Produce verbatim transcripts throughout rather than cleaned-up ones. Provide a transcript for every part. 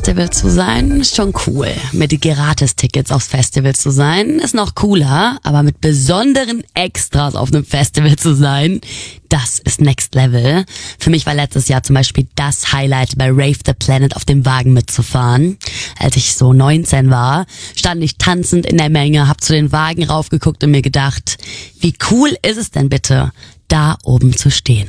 Festival zu sein, ist schon cool. Mit Gratis-Tickets aufs Festival zu sein, ist noch cooler. Aber mit besonderen Extras auf einem Festival zu sein, das ist Next Level. Für mich war letztes Jahr zum Beispiel das Highlight, bei Rave the Planet auf dem Wagen mitzufahren. Als ich so neunzehn war, stand ich tanzend in der Menge, hab zu den Wagen raufgeguckt und mir gedacht, wie cool ist es denn bitte, da oben zu stehen.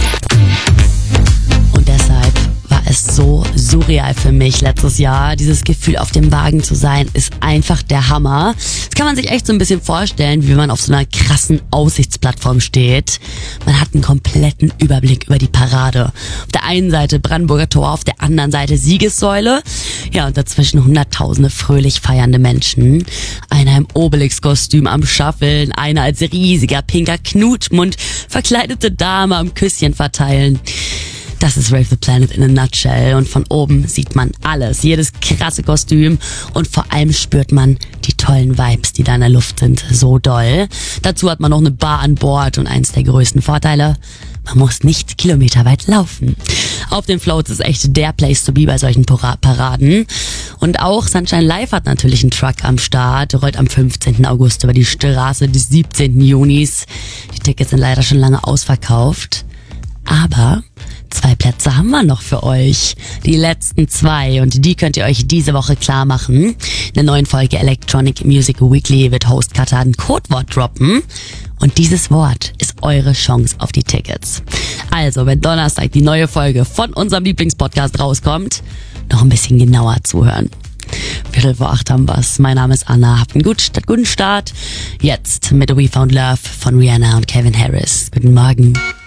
Und deshalb war es so surreal für mich letztes Jahr. Dieses Gefühl, auf dem Wagen zu sein, ist einfach der Hammer. Das kann man sich echt so ein bisschen vorstellen, wie man auf so einer krassen Aussichtsplattform steht. Man hat einen kompletten Überblick über die Parade. Auf der einen Seite Brandenburger Tor, auf der anderen Seite Siegessäule. Ja, und dazwischen hunderttausende fröhlich feiernde Menschen. Einer im Obelix-Kostüm am Schaffeln, einer als riesiger pinker Knutschmund, verkleidete Dame am Küsschen verteilen. Das ist Rave the Planet in a nutshell, und von oben sieht man alles, jedes krasse Kostüm, und vor allem spürt man die tollen Vibes, die da in der Luft sind, so doll. Dazu hat man noch eine Bar an Bord und eins der größten Vorteile: man muss nicht kilometerweit laufen. Auf den Floats ist echt der Place to be bei solchen Para- Paraden. Und auch Sunshine Live hat natürlich einen Truck am Start, rollt am fünfzehnten August über die Straße des siebzehnten Junis. Die Tickets sind leider schon lange ausverkauft. Aber zwei Plätze haben wir noch für euch. Die letzten zwei. Und die könnt ihr euch diese Woche klar machen. In der neuen Folge Electronic Music Weekly wird Host Kata ein Codewort droppen. Und dieses Wort ist eure Chance auf die Tickets. Also, wenn Donnerstag die neue Folge von unserem Lieblingspodcast rauskommt, noch ein bisschen genauer zuhören. Viertel vor acht haben wir's. Mein Name ist Anna. Habt einen guten, guten Start. Jetzt mit We Found Love von Rihanna und Calvin Harris. Guten Morgen.